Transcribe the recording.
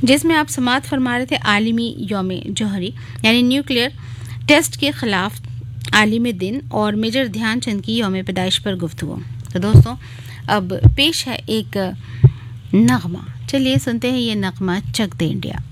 जिसमें आप समाअत फरमा रहे थे आलमी यौम जौहरी यानी न्यूक्लियर टेस्ट के खिलाफ आलमी दिन और मेजर ध्यानचंद की यौम पैदाइश पर गुफ्तगू। तो दोस्तों अब पेश है एक नगमा, चलिए सुनते हैं ये नगमा चक दे इंडिया।